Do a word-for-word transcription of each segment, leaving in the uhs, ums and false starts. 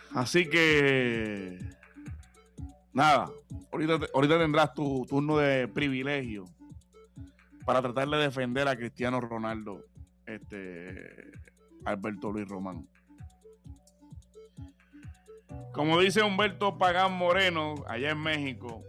Así que, nada, ahorita, ahorita tendrás tu turno de privilegio para tratar de defender a Cristiano Ronaldo, este, Alberto Luis Román. Como dice Humberto Pagán Moreno, allá en México,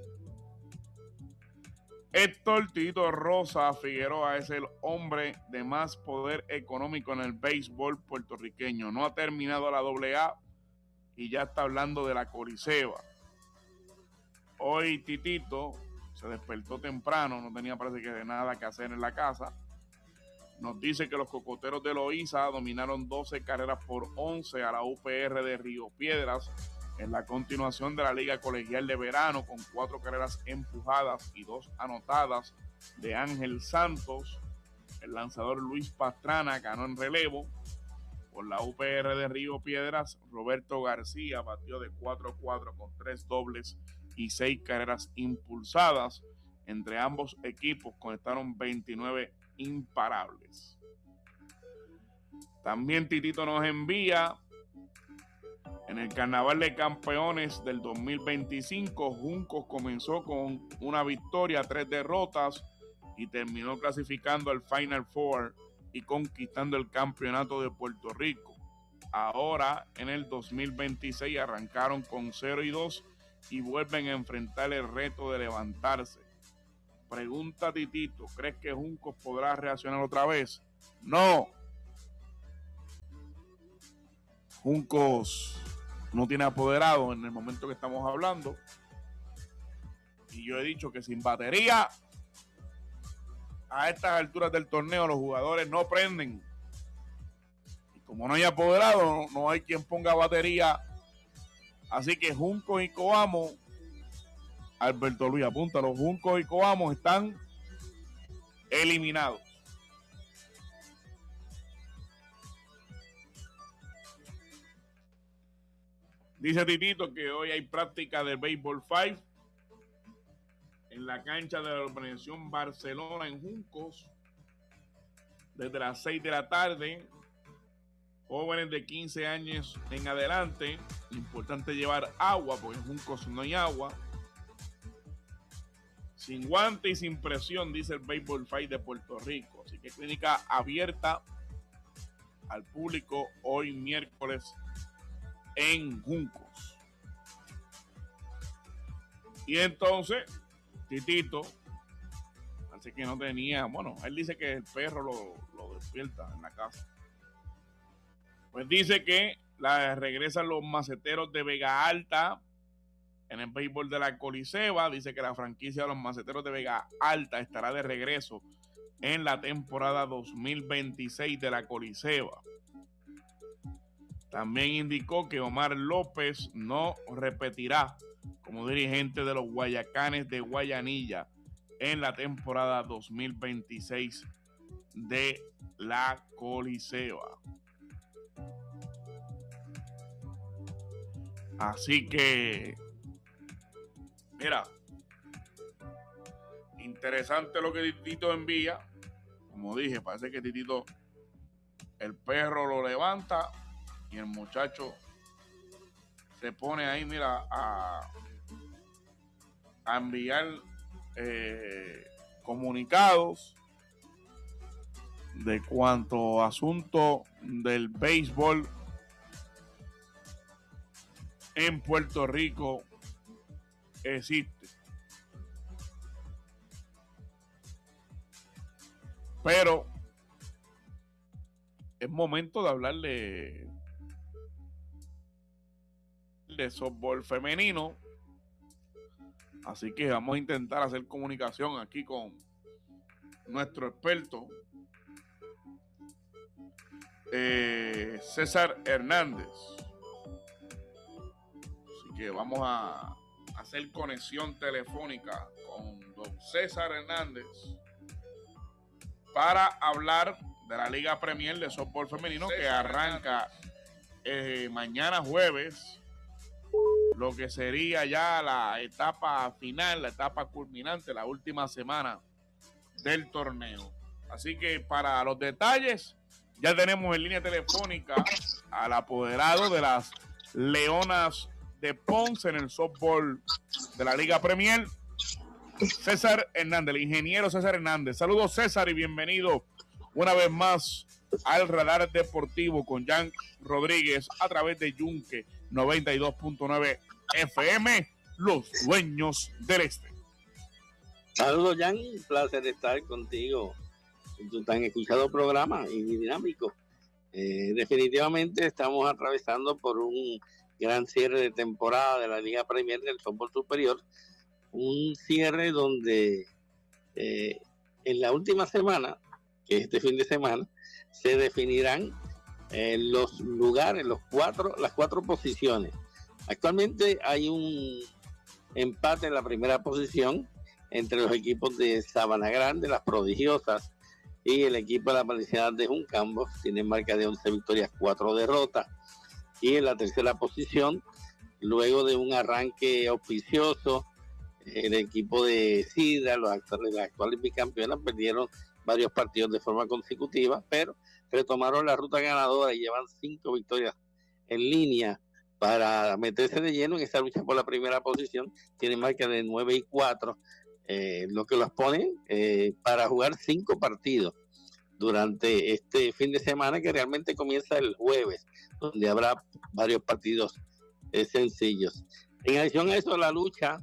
Héctor Tito Rosa Figueroa es el hombre de más poder económico en el béisbol puertorriqueño. No ha terminado la doble A y ya está hablando de la Coliseba. Hoy Titito se despertó temprano, no tenía parece que nada que hacer en la casa. Nos dice que los cocoteros de Loíza dominaron doce carreras por once a la U P R de Río Piedras en la continuación de la Liga Colegial de Verano, con cuatro carreras empujadas y dos anotadas de Ángel Santos. El lanzador Luis Pastrana ganó en relevo. Por la U P R de Río Piedras, Roberto García batió de cuatro a cuatro con tres dobles y seis carreras impulsadas. Entre ambos equipos conectaron veintinueve imparables. También Titito nos envía: en el Carnaval de Campeones del dos mil veinticinco, Juncos comenzó con una victoria, tres derrotas y terminó clasificando al Final Four y conquistando el campeonato de Puerto Rico. Ahora, en el dos mil veintiséis, arrancaron con cero y dos y vuelven a enfrentar el reto de levantarse. Pregunta Titito: ¿crees que Juncos podrá reaccionar otra vez? No. Juncos no tiene apoderado en el momento que estamos hablando. Y yo he dicho que sin batería, a estas alturas del torneo, los jugadores no prenden. Y como no hay apoderado, no, no hay quien ponga batería. Así que Juncos y Coamo, Alberto Luis, apúntalo, Juncos y Coamo están eliminados. Dice Titito que hoy hay práctica del Béisbol cinco en la cancha de la organización Barcelona en Juncos desde las seis de la tarde. Jóvenes de quince años en adelante. Importante llevar agua, porque en Juncos no hay agua. Sin guante y sin presión, dice el Béisbol cinco de Puerto Rico. Así que clínica abierta al público hoy miércoles en Juncos. Y entonces Titito, así que no tenía, bueno, él dice que el perro lo, lo despierta en la casa. Pues dice que la, regresan los maceteros de Vega Alta en el béisbol de la Coliseba. Dice que la franquicia de los maceteros de Vega Alta estará de regreso en la temporada dos mil veintiséis de la Coliseba. También indicó que Omar López no repetirá como dirigente de los Guayacanes de Guayanilla en la temporada dos mil veintiséis de la Coliseba. Así que, mira, interesante lo que Titito envía. Como dije, parece que Titito, el perro lo levanta y el muchacho se pone ahí, mira, a, a enviar eh, comunicados de cuanto asunto del béisbol en Puerto Rico existe. Pero es momento de hablar de, de softball femenino. Así que vamos a intentar hacer comunicación aquí con nuestro experto eh, César Hernández. Así que vamos a hacer conexión telefónica con don César Hernández para hablar de la Liga Premier de softball femenino que arranca eh, mañana jueves, lo que sería ya la etapa final, la etapa culminante, la última semana del torneo. Así que para los detalles ya tenemos en línea telefónica al apoderado de las Leonas de Ponce en el softball de la Liga Premier. César Hernández, el ingeniero César Hernández. Saludos, César, y bienvenido una vez más al Radar Deportivo con Jan Rodríguez a través de Yunque noventa y dos punto nueve F M, los dueños del este. Saludos, Jan, un placer estar contigo en tu tan escuchado programa y dinámico. Eh, definitivamente estamos atravesando por un gran cierre de temporada de la Liga Premier del Softball Superior, un cierre donde eh, en la última semana, que es este fin de semana, se definirán eh, los lugares, los cuatro, las cuatro posiciones. Actualmente hay un empate en la primera posición entre los equipos de Sabana Grande, las Prodigiosas, y el equipo de la Universidad de Juncambo. Tienen marca de once victorias, cuatro derrotas. Y en la tercera posición, luego de un arranque auspicioso, el equipo de Sidra, los actuales, las actuales bicampeonas, perdieron varios partidos de forma consecutiva, pero retomaron la ruta ganadora y llevan cinco victorias en línea para meterse de lleno en esa lucha por la primera posición. Tienen marca de nueve y cuatro, eh, lo que los pone eh, para jugar cinco partidos durante este fin de semana, que realmente comienza el jueves, donde habrá varios partidos eh, sencillos. En adición a eso, la lucha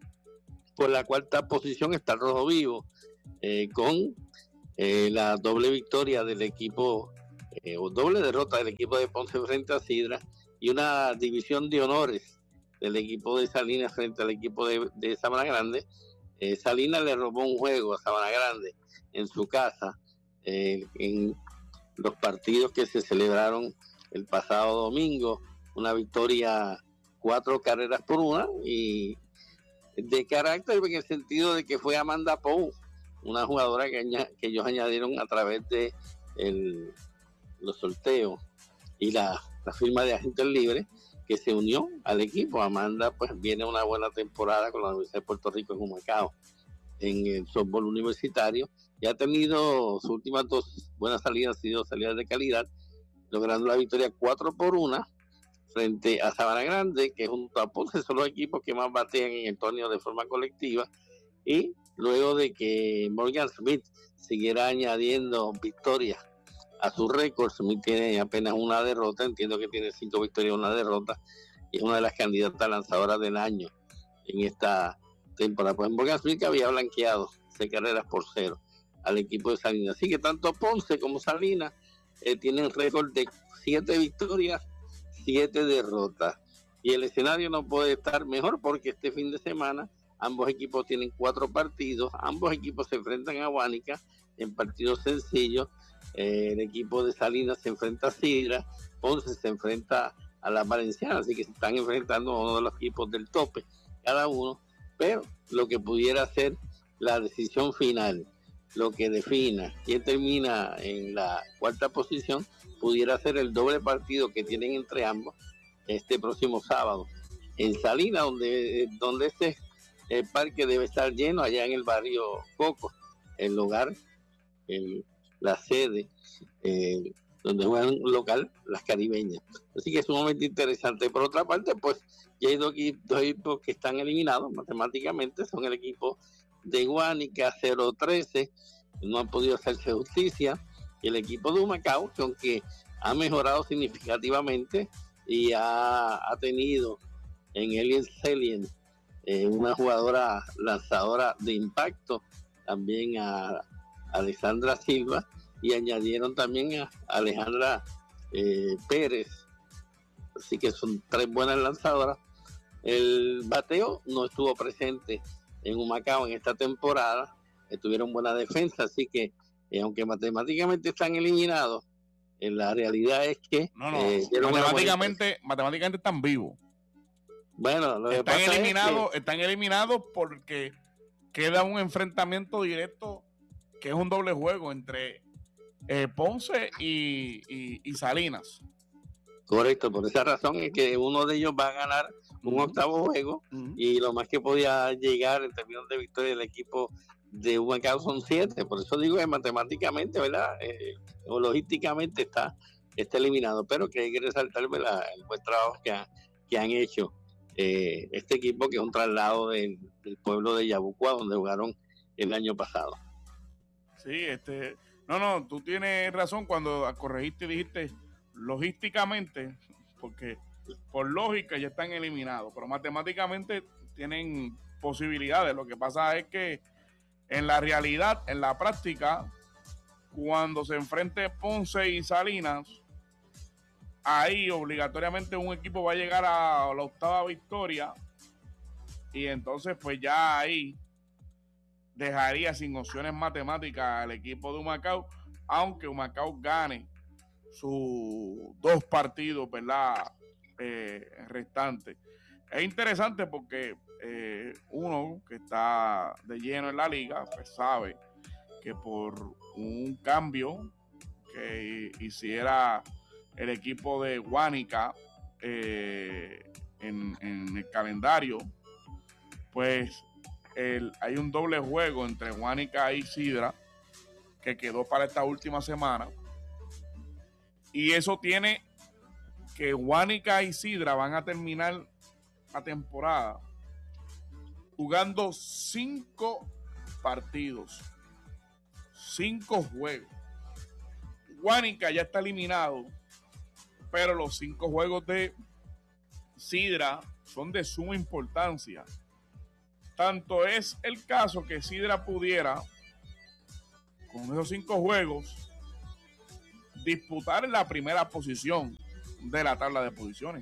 por la cuarta posición está el Rojo Vivo, eh, con eh, la doble victoria del equipo, eh, o doble derrota del equipo de Ponce frente a Sidra, y una división de honores del equipo de Salinas frente al equipo de, de Sabana Grande. Eh, Salinas le robó un juego a Sabana Grande en su casa, eh, en los partidos que se celebraron el pasado domingo, una victoria cuatro carreras por una, y de carácter en el sentido de que fue Amanda Pou, una jugadora que, aña, que ellos añadieron a través de el, los sorteos y la, la firma de agentes libres, que se unió al equipo. Amanda pues viene una buena temporada con la Universidad de Puerto Rico en Humacao en el softball universitario, y ha tenido sus últimas dos buenas salidas, han sido salidas de calidad, logrando la victoria cuatro por una frente a Sabana Grande, que junto a Ponce son los equipos que más batean en el torneo de forma colectiva. Y luego de que Morgan Smith siguiera añadiendo victorias a su récord, Smith tiene apenas una derrota, entiendo que tiene cinco victorias y una derrota, y es una de las candidatas lanzadoras del año en esta temporada. Pues Morgan Smith, que había blanqueado seis carreras por cero al equipo de Salinas. Así que tanto Ponce como Salinas eh, tienen récord de siete victorias, siete derrotas, y el escenario no puede estar mejor, porque este fin de semana ambos equipos tienen cuatro partidos, ambos equipos se enfrentan a Guánica en partidos sencillos. Eh, el equipo de Salinas se enfrenta a Sidra, Ponce se enfrenta a la Valenciana, así que se están enfrentando a uno de los equipos del tope cada uno, pero lo que pudiera ser la decisión final, lo que defina quién termina en la cuarta posición, pudiera ser el doble partido que tienen entre ambos este próximo sábado en Salinas, donde, donde este eh, parque debe estar lleno, allá en el barrio Coco, el lugar, el, la sede, eh, donde juegan local las caribeñas. Así que es un momento interesante. Por otra parte, pues ya hay dos, dos equipos que están eliminados matemáticamente, son el equipo de Guánica cero trece, no han podido hacerse justicia, y el equipo de Humacao, que aunque ha mejorado significativamente y ha, ha tenido en Elien Celien eh, una jugadora lanzadora de impacto, también a Alexandra Silva, y añadieron también a Alejandra eh, Pérez, así que son tres buenas lanzadoras. El bateo no estuvo presente en Humacao en esta temporada, tuvieron buena defensa, así que eh, aunque matemáticamente están eliminados, eh, la realidad es que no, no, eh, matemáticamente, matemáticamente están vivos. Bueno, lo que están pasa eliminados, es que... están eliminados porque queda un enfrentamiento directo que es un doble juego entre eh, Ponce y, y, y Salinas. Correcto, por esa razón es que uno de ellos va a ganar un uh-huh. octavo juego, uh-huh. y lo más que podía llegar en términos de victoria del equipo de Humacao son siete. Por eso digo que matemáticamente, ¿verdad? Eh, o logísticamente está está eliminado, pero que hay que resaltarme la, el buen trabajo que, ha, que han hecho eh, este equipo, que es un traslado del, del pueblo de Yabucoa, donde jugaron el año pasado. Sí, este, no, no, tú tienes razón cuando corregiste y dijiste logísticamente, porque por lógica ya están eliminados, pero matemáticamente tienen posibilidades. Lo que pasa es que en la realidad, en la práctica, cuando se enfrente Ponce y Salinas, ahí obligatoriamente un equipo va a llegar a la octava victoria y entonces pues ya ahí dejaría sin opciones matemáticas al equipo de Humacao, aunque Humacao gane sus dos partidos, ¿verdad? Eh, restantes. Es interesante porque eh, uno que está de lleno en la liga, pues sabe que por un cambio que hiciera el equipo de Guánica eh, en, en el calendario, pues el, hay un doble juego entre Guánica y Sidra que quedó para esta última semana, y eso tiene que Guánica y Sidra van a terminar la temporada jugando cinco partidos, cinco juegos. Guánica ya está eliminado, pero los cinco juegos de Sidra son de suma importancia. Tanto es el caso que Sidra pudiera, con esos cinco juegos, disputar la primera posición de la tabla de posiciones.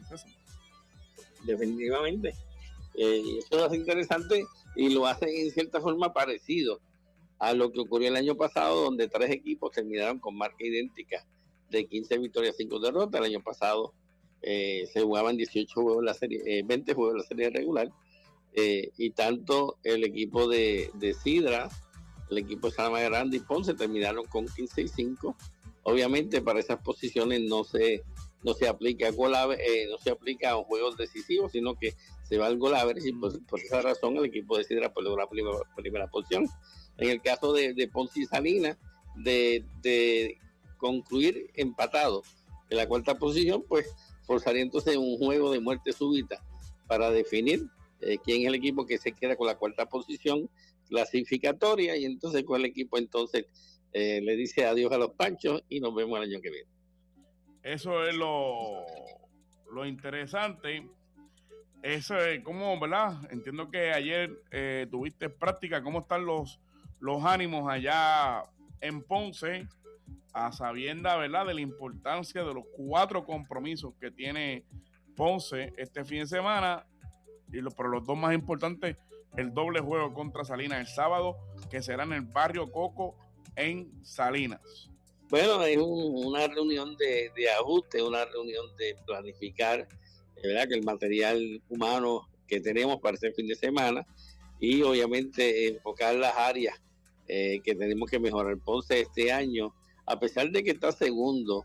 Definitivamente. Eh, eso es interesante y lo hacen en cierta forma parecido a lo que ocurrió el año pasado, donde tres equipos terminaron con marca idéntica de quince victorias, cinco derrotas. El año pasado eh, se jugaban dieciocho juegos en la serie, eh, veinte juegos en la serie regular, eh, y tanto el equipo de, de Sidra, el equipo de Sabana Grande y Ponce terminaron con quince y cinco. Obviamente para esas posiciones no se no se aplica gol eh, no se aplica a juegos decisivos, sino que se va al gol average, y por, por esa razón el equipo de Sidra pues logró la primera, primera posición. En el caso de, de Ponce y Salinas, de, de concluir empatado en la cuarta posición, pues forzaría entonces un juego de muerte súbita para definir eh, quién es el equipo que se queda con la cuarta posición clasificatoria, y entonces con el equipo entonces eh, le dice adiós a los Panchos y nos vemos el año que viene. Eso es lo, lo interesante. Eso es como, ¿verdad? Entiendo que ayer eh, tuviste práctica. ¿Cómo están los, los ánimos allá en Ponce? A sabienda, ¿verdad?, de la importancia de los cuatro compromisos que tiene Ponce este fin de semana. Y lo, pero los dos más importantes, el doble juego contra Salinas el sábado, que será en el barrio Coco en Salinas. Bueno, es un, una reunión de, de ajuste, una reunión de planificar, ¿verdad?, que el material humano que tenemos para este fin de semana, y obviamente enfocar las áreas eh, que tenemos que mejorar. Ponce este año, a pesar de que está segundo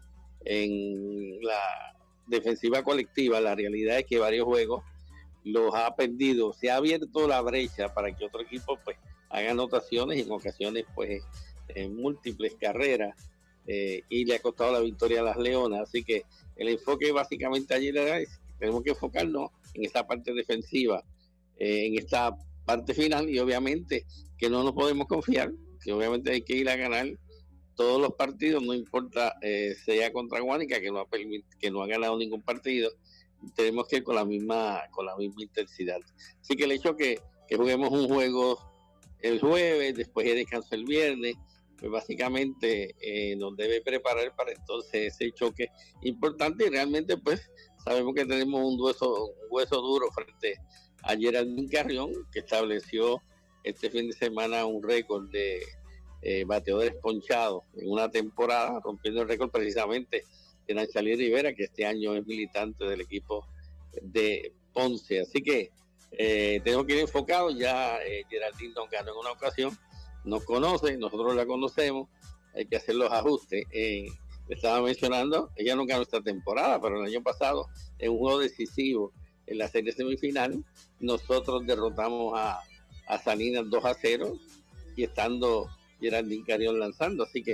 en la defensiva colectiva, la realidad es que varios juegos los ha perdido. Se ha abierto la brecha para que otro equipo pues haga anotaciones, y en ocasiones pues en múltiples carreras, eh, y le ha costado la victoria a las Leonas. Así que el enfoque básicamente ayer era ese. Tenemos que enfocarnos en esta parte defensiva, eh, en esta parte final, y obviamente que no nos podemos confiar, que obviamente hay que ir a ganar todos los partidos, no importa eh, sea contra Guánica, que no ha permit- que no ha ganado ningún partido. Tenemos que ir con la misma con la misma intensidad. Así que el hecho que, que juguemos un juego el jueves, después de descanso el viernes, pues básicamente eh, nos debe preparar para entonces ese choque importante, y realmente pues sabemos que tenemos un hueso, un hueso duro frente a Geraldine Carrión, que estableció este fin de semana un récord de eh, bateadores ponchados en una temporada, rompiendo el récord precisamente de Nanchalí Rivera, que este año es militante del equipo de Ponce. Así que eh, tenemos que ir enfocados. Ya eh, Geraldine nos ganó en una ocasión, nos conoce, nosotros la conocemos, hay que hacer los ajustes. Eh, le estaba mencionando, ella no ganó esta temporada, pero el año pasado, en un juego decisivo en la serie semifinal, nosotros derrotamos a, a Salinas dos a cero, y estando Geraldine Carrión lanzando. Así que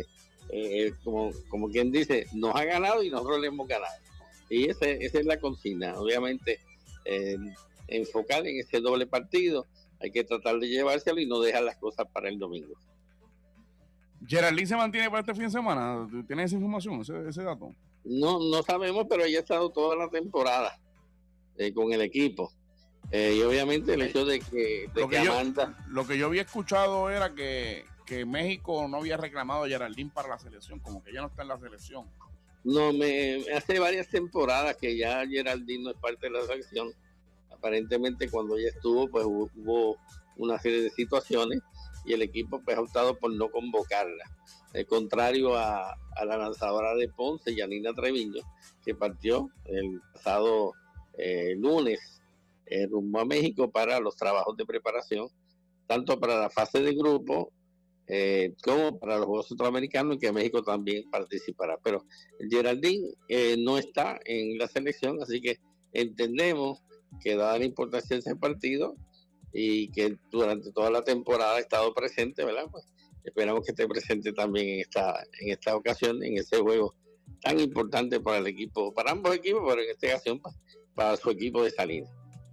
eh, como, como quien dice, nos ha ganado y nosotros le hemos ganado. Y ese, esa es la consigna. Obviamente, eh, enfocar en ese doble partido, hay que tratar de llevárselo y no dejar las cosas para el domingo. ¿Geraldine se mantiene para este fin de semana? ¿Tienes esa información, ese, ese dato? No, no sabemos, pero ella ha estado toda la temporada eh, con el equipo. Eh, y obviamente el hecho de que, de lo, que que yo, Amanda... lo que yo había escuchado era que, que México no había reclamado a Geraldine para la selección, como que ella no está en la selección. No, me hace varias temporadas que ya Geraldine no es parte de la selección. Aparentemente cuando ella estuvo, pues hubo, hubo una serie de situaciones y el equipo pues ha optado por no convocarla. El contrario a, a la lanzadora de Ponce, Yanina Treviño, que partió el pasado eh, lunes eh, rumbo a México para los trabajos de preparación, tanto para la fase de grupo eh, como para los Juegos Centroamericanos, en que México también participará. Pero Geraldine eh, no está en la selección, así que entendemos que dada la importancia de ese partido y que durante toda la temporada ha estado presente, ¿verdad? Pues esperamos que esté presente también en esta, en esta ocasión, en ese juego tan importante para el equipo, para ambos equipos, pero en esta ocasión para, para su equipo de Salinas.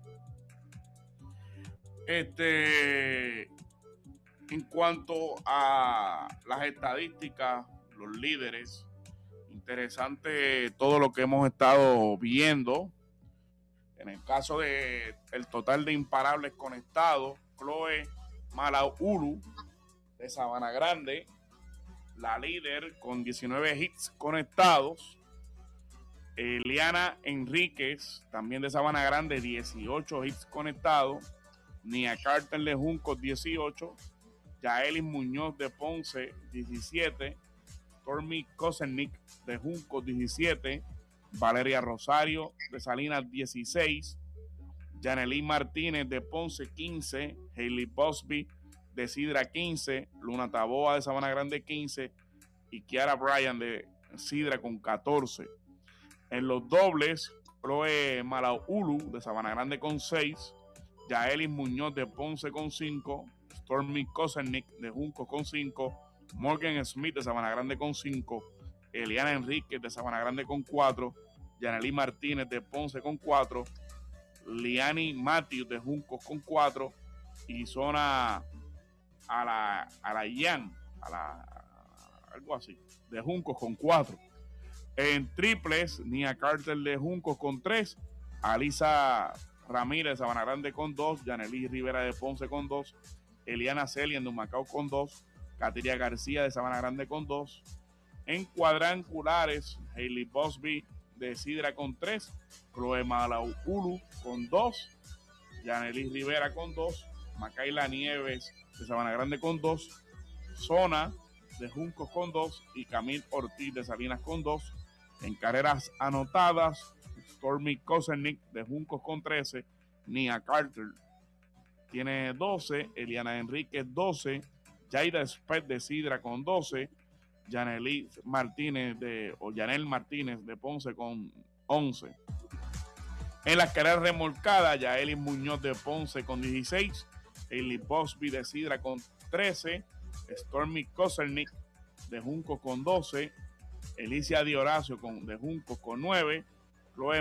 Este, en cuanto a las estadísticas, los líderes, interesante todo lo que hemos estado viendo. En el caso de el total de imparables conectados, Chloe Malaulu de Sabana Grande, la líder con diecinueve hits conectados. Eliana Enríquez, también de Sabana Grande, dieciocho hits conectados. Nia Carter de Juncos, dieciocho. Yaelis Muñoz de Ponce, diecisiete. Stormy Kosernik de Juncos, diecisiete. Valeria Rosario de Salinas, dieciséis. Yanely Martínez de Ponce, quince. Hailey Bosby de Sidra, quince. Luna Taboa de Sabana Grande, quince. Y Kiara Bryan de Sidra con catorce. En los dobles, Chloe Malaulu de Sabana Grande con seis. Yaelis Muñoz de Ponce con cinco. Stormy Kosernik de Junco con cinco. Morgan Smith de Sabana Grande con cinco. Eliana Enríquez de Sabana Grande con cuatro. Yanely Martínez de Ponce con cuatro. Liani Matthews de Juncos con cuatro. Y Zona a la, a la Ian, a la, algo así, de Juncos con cuatro. En triples, Nia Carter de Juncos con tres. Alisa Ramírez de Sabana Grande con dos. Yanely Rivera de Ponce con dos. Eliana Celia de Humacao con dos. Katiria García de Sabana Grande con dos. En cuadrangulares, Hailey Bosby de Sidra con tres. Chloe Malaulu con dos. Yanely Rivera con dos. Macaila Nieves de Sabana Grande con dos. Zona de Juncos con dos. Y Camille Ortiz de Salinas con dos. En carreras anotadas, Stormy Kosernik de Juncos con trece. Nia Carter tiene doce. Eliana Enríquez doce. Jaida Spet de Sidra con doce. Yanely Martínez de, o Yanel Martínez de Ponce con once. En las carreras remolcadas, Yaelis Muñoz de Ponce con dieciséis. Hailey Bosby de Sidra con trece. Stormy Kosernik de Juncos con doce. Elicia Di Horacio con, de Juncos con nueve. Chloe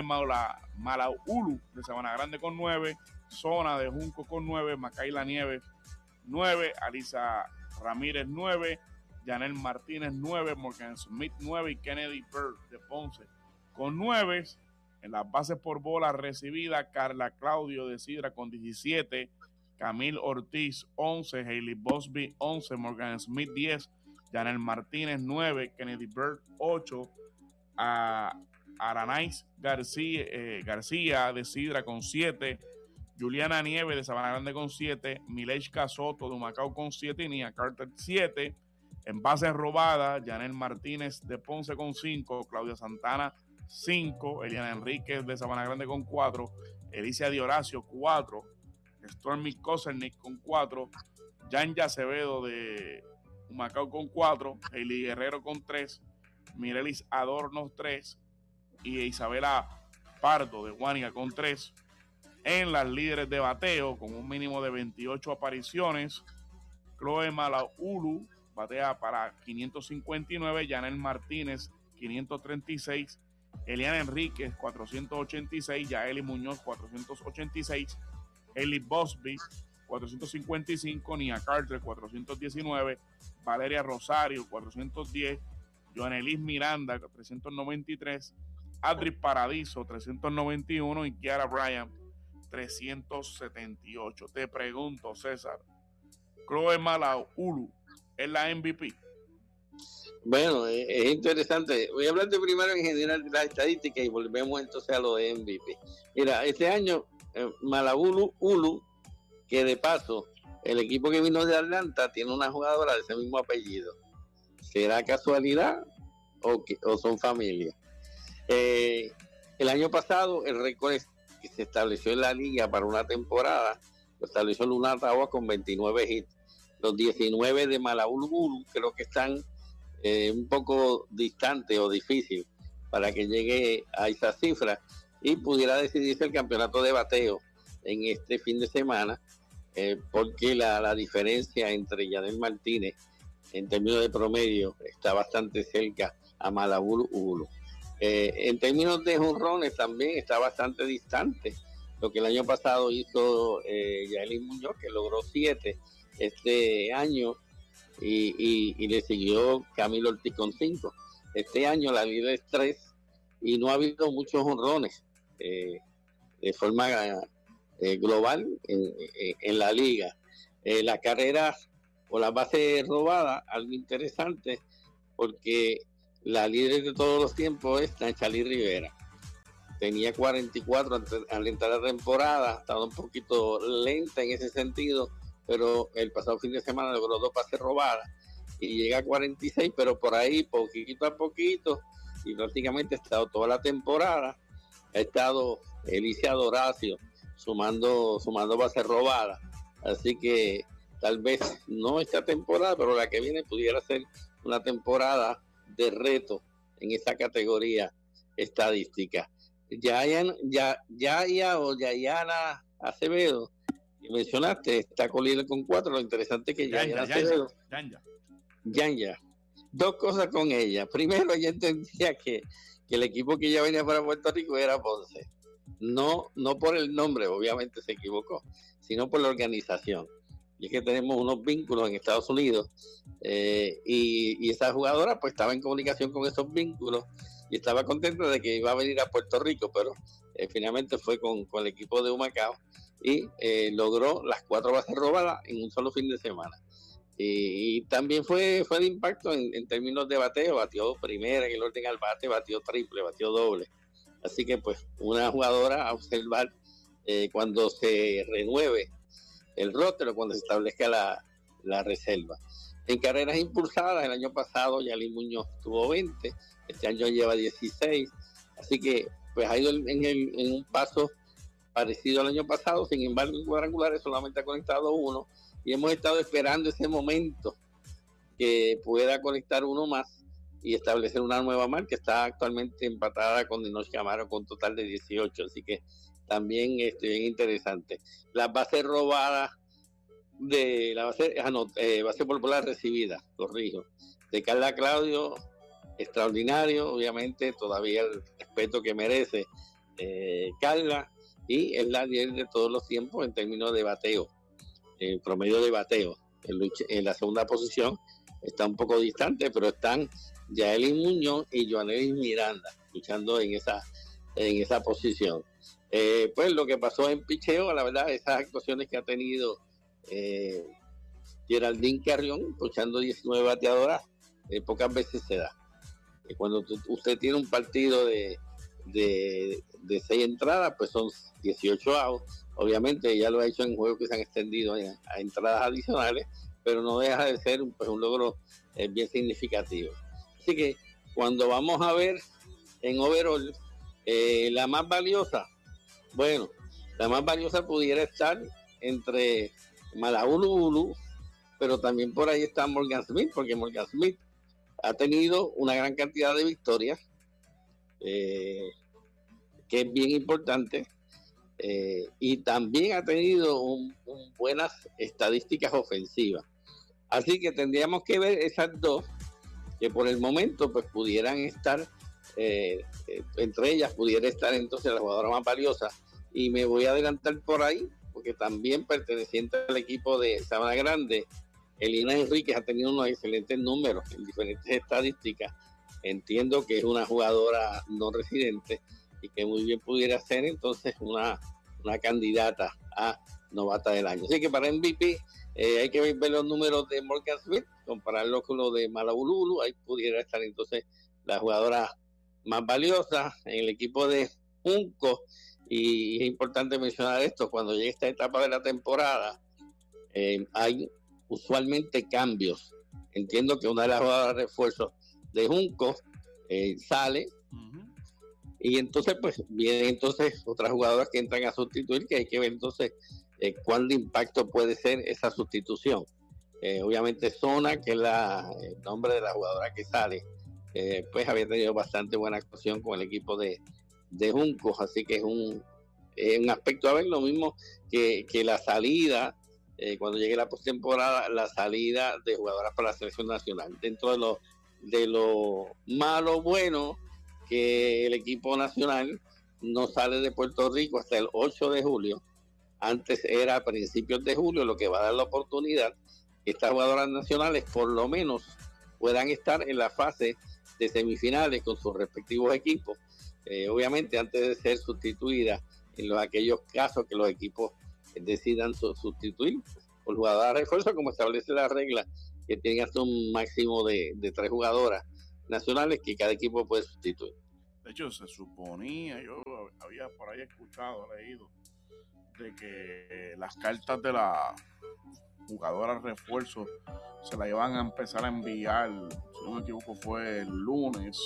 Malaulu de Sabana Grande con nueve. Zona de Juncos con nueve. Macaila Nieves nueve. Alisa Ramírez nueve. Yanel Martínez nueve, Morgan Smith nueve y Kennedy Bird de Ponce con nueve. En las bases por bola recibida, Carla Claudio de Sidra con diecisiete, Camille Ortiz once, Hailey Bosby once, Morgan Smith diez, Yanel Martínez nueve, Kennedy Bird ocho, a Aranais García, eh, García de Sidra con siete, Juliana Nieves de Sabana Grande con siete, Mileshka Soto de Humacao con siete y Nia Carter siete. En bases robadas, Yanel Martínez de Ponce con cinco, Claudia Santana cinco, Eliana Enríquez de Sabana Grande con cuatro, Elicia Di Horacio cuatro, Stormy Kosernik con cuatro, Yanya Acevedo de Humacao con cuatro, Hailey Guerrero con tres, Mirelis Adornos tres y Isabela Pardo de Guánica con tres. En las líderes de bateo, con un mínimo de veintiocho apariciones, Chloe Malaulu batea para quinientos cincuenta y nueve, Yanel Martínez quinientos treinta y seis, Elian Enríquez cuatrocientos ochenta y seis, Yaeli Muñoz cuatrocientos ochenta y seis, Hailey Bosby cuatrocientos cincuenta y cinco, Nia Carter cuatrocientos diecinueve, Valeria Rosario cuatrocientos diez, Joanelis Miranda trescientos noventa y tres, Adri Paradiso trescientos noventa y uno y Kiara Bryant trescientos setenta y ocho. Te pregunto, César, Chloe Malaulu es la M V P. Bueno, es, es interesante. Voy a hablarte primero en general de las estadísticas y volvemos entonces a lo de M V P. Mira, este año eh, Malaulu Ulu, que de paso el equipo que vino de Atlanta tiene una jugadora de ese mismo apellido. ¿Será casualidad o, que, o son familia? Eh, el año pasado el récord que se estableció en la liga para una temporada lo estableció Luna Ottawa con veintinueve hits. Los diecinueve de Malaulu Ulu creo que están eh, un poco distantes o difícil para que llegue a esa cifra y pudiera decidirse el campeonato de bateo en este fin de semana, eh, porque la, la diferencia entre Yanel Martínez en términos de promedio está bastante cerca a Malaulu Ulu. Eh, en términos de jonrones también está bastante distante. Lo que el año pasado hizo eh, Yaeli Muñoz, que logró siete este año, y, y, y le siguió Camilo Ortiz con cinco. Este año la líder es tres y no ha habido muchos jonrones eh, de forma eh, global en, en, en la liga. Eh, la carrera o la base robada, algo interesante, porque la líder de todos los tiempos es Nachalí Rivera. Tenía cuarenta y cuatro al entrar a la temporada, estaba un poquito lenta en ese sentido, pero el pasado fin de semana logró dos bases robadas y llega a cuarenta y seis, pero por ahí, poquito a poquito, y prácticamente ha estado toda la temporada, ha estado Elicia Doracio sumando, sumando bases robadas. Así que tal vez no esta temporada, pero la que viene pudiera ser una temporada de reto en esa categoría estadística. Yayan, ya, Yaya o Yayana Acevedo, que mencionaste, está con líder con cuatro. Lo interesante es que Yayana Acevedo, Yanya. Yanya, dos cosas con ella. Primero, ella entendía que, que el equipo que ya venía para Puerto Rico era Ponce. No, no por el nombre, obviamente se equivocó, sino por la organización. Y es que tenemos unos vínculos en Estados Unidos eh, y, y esa jugadora pues estaba en comunicación con esos vínculos y estaba contenta de que iba a venir a Puerto Rico, pero eh, finalmente fue con, con el equipo de Humacao y eh, logró las cuatro bases robadas en un solo fin de semana. Y, y también fue, fue de impacto en, en términos de bateo, batió primera en el orden al bate, batió triple, batió doble. Así que pues una jugadora a observar eh, cuando se renueve el roster o cuando se establezca la, la reserva. En carreras impulsadas, el año pasado Yali Muñoz tuvo veinte, este año lleva dieciséis, así que pues ha ido en, el, en un paso parecido al año pasado. Sin embargo, en cuadrangulares solamente ha conectado uno y hemos estado esperando ese momento que pueda conectar uno más y establecer una nueva marca. Está actualmente empatada con Dinosh Camaro con un total de dieciocho, así que también este, bien interesante. Las bases robadas de la base, ah, no, eh, base popular recibida, corrijo, de Carla Claudio, extraordinario, obviamente, todavía el respeto que merece eh, Carla, y es la líder de todos los tiempos en términos de bateo, en promedio de bateo. En, en la segunda posición está un poco distante, pero están Yaeli Muñoz y Joanelis Miranda luchando en esa, en esa posición. Eh, pues lo que pasó en picheo, la verdad, esas actuaciones que ha tenido eh, Geraldine Carrión, luchando diecinueve bateadoras, eh, pocas veces se da. Eh, cuando t- usted tiene un partido de, de, de seis entradas, pues son dieciocho outs. Obviamente ya lo ha hecho en juegos que se han extendido a, a entradas adicionales, pero no deja de ser un, pues, un logro eh, bien significativo. Así que cuando vamos a ver en overall, eh, la más valiosa, bueno, la más valiosa pudiera estar entre Malaulu Ulu, pero también por ahí está Morgan Smith, porque Morgan Smith ha tenido una gran cantidad de victorias, eh, que es bien importante, eh, y también ha tenido un, un buenas estadísticas ofensivas. Así que tendríamos que ver esas dos, que por el momento pues pudieran estar, eh, eh, entre ellas pudiera estar entonces la jugadora más valiosa. Y me voy a adelantar por ahí, porque también perteneciente al equipo de Sabana Grande, Elina Enríquez ha tenido unos excelentes números en diferentes estadísticas. Entiendo que es una jugadora no residente y que muy bien pudiera ser entonces una, una candidata a novata del año. Así que para M V P eh, hay que ver, ver los números de Morgan Smith, compararlos con los de Malabululu. Ahí pudiera estar entonces la jugadora más valiosa en el equipo de Junco. Y es importante mencionar esto: cuando llegue esta etapa de la temporada, eh, hay usualmente cambios. Entiendo que una de las jugadoras de refuerzos de Junco eh, sale, uh-huh. y entonces pues vienen entonces otras jugadoras que entran a sustituir, que hay que ver entonces eh, cuánto impacto puede ser esa sustitución. Eh, obviamente Zona, que es la, el nombre de la jugadora que sale, eh, pues había tenido bastante buena actuación con el equipo de, de Juncos, así que es un, eh, un aspecto a ver, lo mismo que, que la salida, eh, cuando llegue la postemporada, la salida de jugadoras para la selección nacional. Dentro de lo, de lo malo, bueno, que el equipo nacional no sale de Puerto Rico hasta el ocho de julio. Antes era a principios de julio, lo que va a dar la oportunidad que estas jugadoras nacionales por lo menos puedan estar en la fase de semifinales con sus respectivos equipos, eh, obviamente antes de ser sustituidas en los, aquellos casos que los equipos decidan su, sustituir por jugadoras de refuerzo, como establece la regla, que tienen hasta un máximo de, de tres jugadoras nacionales que cada equipo puede sustituir. De hecho, se suponía, yo había por ahí escuchado, leído, de que las cartas de la jugadoras refuerzo se la iban a empezar a enviar, si no me equivoco fue el lunes,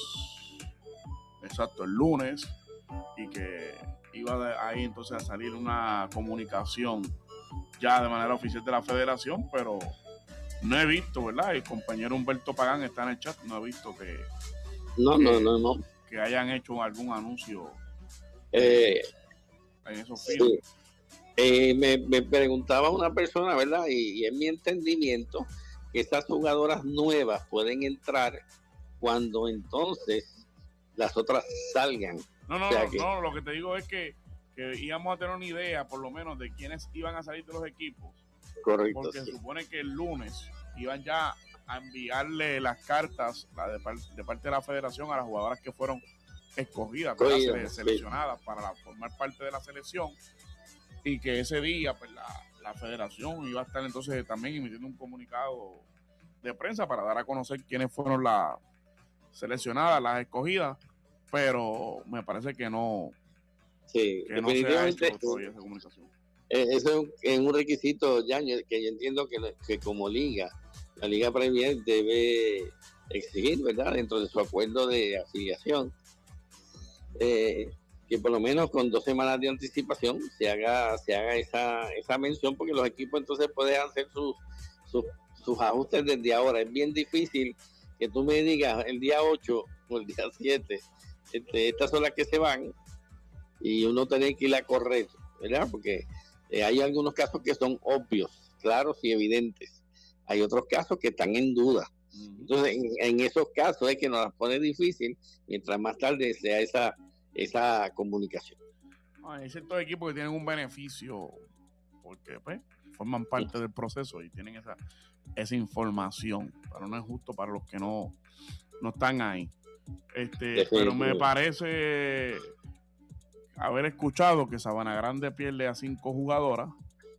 exacto, el lunes, y que iba de ahí entonces a salir una comunicación ya de manera oficial de la federación, pero no he visto, ¿verdad? El compañero Humberto Pagán está en el chat, no he visto que no, que, no, no, no. que hayan hecho algún anuncio eh, en esos sí. filmes. Eh, me, me preguntaba una persona, ¿verdad? Y, y en mi entendimiento, que estas jugadoras nuevas pueden entrar cuando entonces las otras salgan. No, no, o sea no, que, no, lo que te digo es que, que íbamos a tener una idea, por lo menos, de quiénes iban a salir de los equipos. Correcto. Porque sí. se supone que el lunes iban ya a enviarle las cartas la de, par, de parte de la federación a las jugadoras que fueron escogidas, Cogido, sele, sí. seleccionadas para la, formar parte de la selección. Y que ese día pues la, la federación iba a estar entonces también emitiendo un comunicado de prensa para dar a conocer quiénes fueron las seleccionadas, las escogidas, pero me parece que no, sí, que no se ha hecho todavía esa comunicación. Eh, eso es un, es un requisito, ya que yo entiendo que, que como liga, la Liga Premier debe exigir, ¿verdad?, dentro de su acuerdo de afiliación, eh, que por lo menos con dos semanas de anticipación se haga se haga esa esa mención, porque los equipos entonces pueden hacer sus, sus, sus ajustes desde ahora. Es bien difícil que tú me digas el día ocho o el día siete, este, estas son las que se van, y uno tiene que ir a correr, ¿verdad? Porque eh, hay algunos casos que son obvios, claros y evidentes. Hay otros casos que están en duda. Entonces, en, en esos casos es que nos las pone difícil, mientras más tarde sea esa esa comunicación. Hay ciertos equipos que tienen un beneficio porque pues forman parte sí. del proceso y tienen esa esa información, pero no es justo para los que no, no están ahí. Este, pero me parece haber escuchado que Sabana Grande pierde a cinco jugadoras.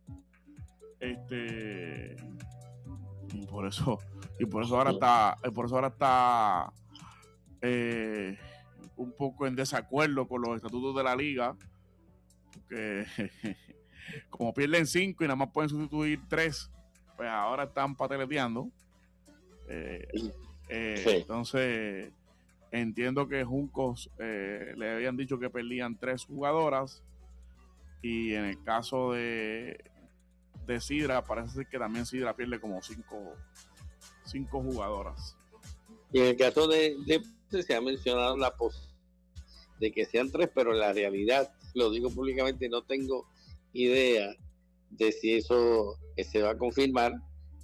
Este y por eso y por eso ahora está por eso ahora está eh, un poco en desacuerdo con los estatutos de la liga, porque como pierden cinco y nada más pueden sustituir tres, pues ahora están pateleteando. Eh, eh, sí. Entonces entiendo que Juncos eh, le habían dicho que perdían tres jugadoras, y en el caso de de Sidra parece ser que también Sidra pierde como cinco cinco jugadoras. Y en el caso de, de se ha mencionado la posibilidad de que sean tres, pero en la realidad, lo digo públicamente, no tengo idea de si eso se va a confirmar.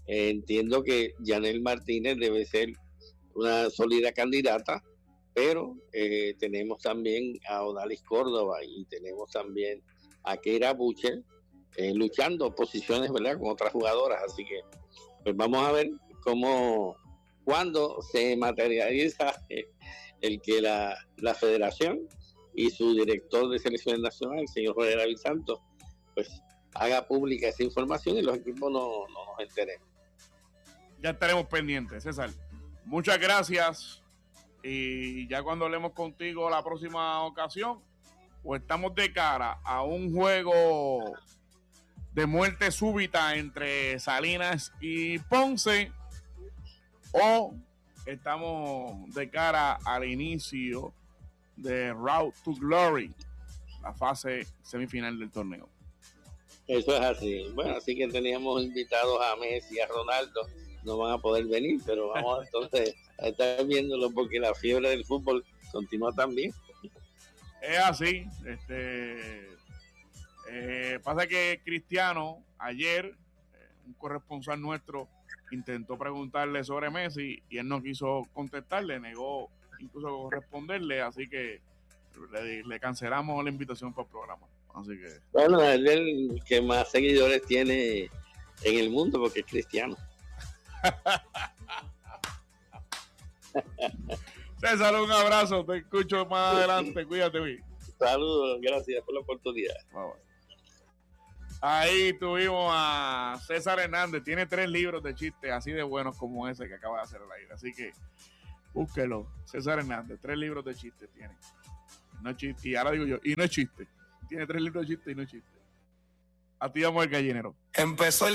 Eh, entiendo que Yanel Martínez debe ser una sólida candidata, pero eh, tenemos también a Odalis Córdoba y tenemos también a Keira Bucher eh, luchando posiciones, ¿verdad?, con otras jugadoras. Así que pues vamos a ver cómo, cuándo se materializa eh, el que la, la federación y su director de selecciones nacionales, el señor Jorge David Santos, pues haga pública esa información y los equipos no, no nos enteremos. Ya estaremos pendientes, César. Muchas gracias. Y ya cuando hablemos contigo la próxima ocasión, pues estamos de cara a un juego de muerte súbita entre Salinas y Ponce, o estamos de cara al inicio de Route to Glory, la fase semifinal del torneo. Eso es así. Bueno, así que teníamos invitados a Messi y a Ronaldo. No van a poder venir, pero vamos entonces a estar viéndolo porque la fiebre del fútbol continúa también. Es así. Este, eh, pasa que Cristiano ayer, eh, un corresponsal nuestro, intentó preguntarle sobre Messi y él no quiso contestarle, negó incluso responderle, así que le, le cancelamos la invitación para el programa. Así que bueno, es el que más seguidores tiene en el mundo porque es cristiano. César, un abrazo, te escucho más adelante, cuídate, güey. Saludos, gracias por la oportunidad. Vamos. Ahí tuvimos a César Hernández, tiene tres libros de chistes así de buenos como ese que acaba de hacer el aire, así que búsquelo. César Hernández, tres libros de chistes tiene. No es chiste, y ahora digo yo, y no es chiste. Tiene tres libros de chistes y no es chiste. Activamos el gallinero. Empezó el